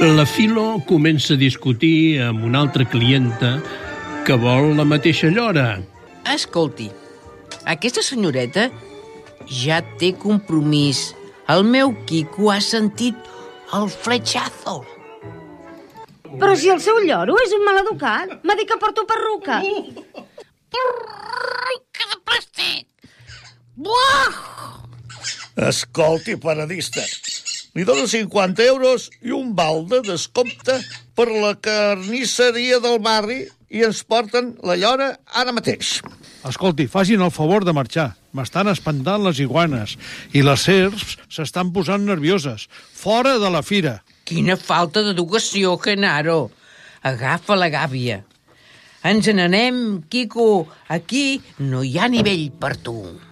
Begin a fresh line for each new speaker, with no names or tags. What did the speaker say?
La Filo comença a discutir amb una altra clienta que vol la mateixa llora.
Escolti, aquesta senyoreta ja té compromís. El meu Quico ha sentit el fletxazo.
Però si el seu lloro és un maleducat, m'ha dit que porto perruca.
Que de plàstic! Buah!
Escolti, paradista, li dono 50 euros i un val de descompte per la carnisseria del barri i ens porten la llora ara mateix.
Escolti, facin el favor de marxar. M'estan espantant les iguanes i les serps s'estan posant nervioses. Fora de la fira.
Quina falta d'educació, Genaro. Agafa la gàbia. Ens n'anem, Quico. Aquí no hi ha nivell per tu.